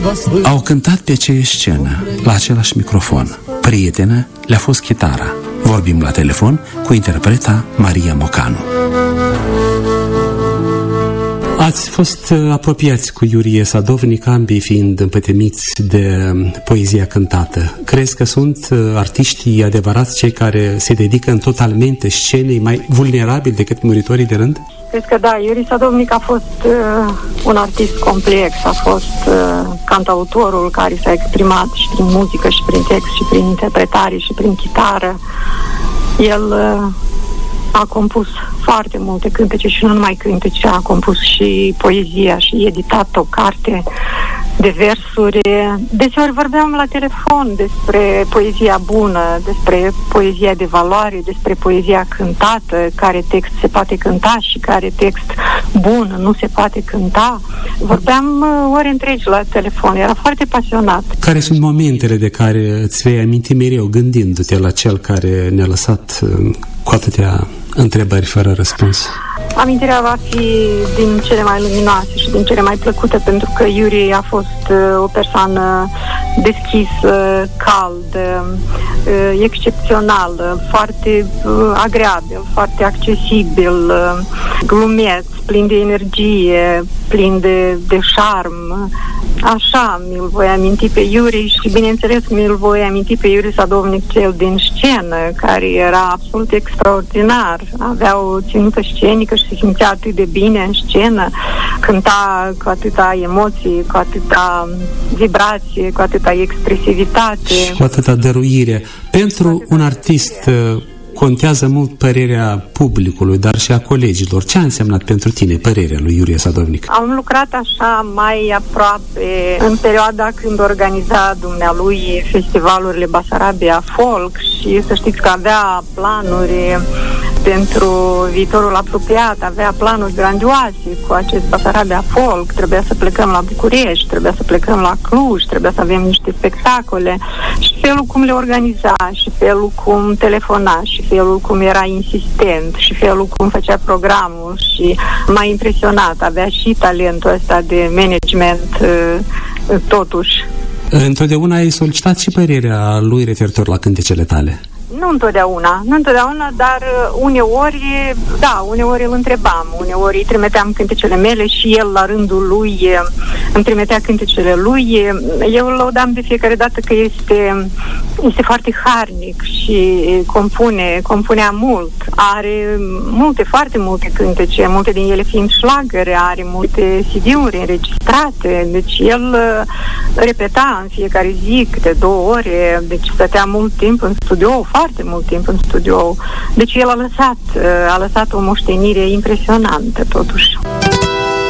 Au cântat pe aceeași scenă, la același microfon. Prietenă le-a fost chitara. Vorbim la telefon cu interpreta Maria Mocanu. Ați fost apropiați cu Iurie Sadovnic, ambii fiind împătemiți de poezia cântată. Crezi că sunt artiștii adevărați cei care se dedică în totalmente scenei, mai vulnerabili decât muritorii de rând? Cred că da, Iurie Sadovnic a fost un artist complex, a fost cantautorul care s-a exprimat și prin muzică, și prin text, și prin interpretare, și prin chitară. El a compus foarte multe cântece și nu numai cântece, a compus și poezia și editat o carte de versuri. Deseori vorbeam la telefon despre poezia bună, despre poezia de valoare, despre poezia cântată, care text se poate cânta și care text bun nu se poate cânta. Vorbeam ore întregi la telefon, era foarte pasionat. Care sunt momentele de care îți vei aminti mereu gândindu-te la cel care ne-a lăsat cu atâtea întrebări fără răspuns? Amintirea va fi din cele mai luminoase și din cele mai plăcute, pentru că Iurie a fost o persoană deschisă, caldă, excepțională, foarte agreabil, foarte accesibil, glumeț, plin de energie, plin de șarm. Așa mi-l voi aminti pe Iurie și, bineînțeles, mi-l voi aminti pe Iurie Sadovnic, cel din scenă, care era absolut extraordinar. Avea o ținută scenică și se simțea atât de bine în scenă, cânta cu atâta emoție, cu atâta vibrație, cu atâta expresivitate. Și cu atâta dăruire. Pentru un artist contează mult părerea publicului, dar și a colegilor. Ce a însemnat pentru tine părerea lui Iurie Sadovnic? Am lucrat așa mai aproape în perioada când organiza dumnealui festivalurile Basarabia Folk și să știți că avea planuri pentru viitorul apropiat, avea planuri grandioase cu acest Basarabia Folk. Trebuia să plecăm la București, trebuia să plecăm la Cluj, trebuia să avem niște spectacole și felul cum le organiza și felul cum telefona și felul cum era insistent și felul cum făcea programul și m-a impresionat. Avea și talentul ăsta de management totuși. Întotdeauna ai solicitat și părerea lui referitor la cântecele tale? Nu întotdeauna, dar uneori îl întrebam, uneori îi trimiteam cântecele mele și el la rândul lui îmi trimitea cântecele lui. Eu îl laudam de fiecare dată că este foarte harnic și compunea mult. Are foarte multe cântece, multe din ele fiind șlagăre, are multe CD-uri înregistrate, deci el repeta în fiecare zi câte 2 ore, deci stătea mult timp în studio, foarte mult timp în studio. Deci el a lăsat o moștenire impresionantă, totuși.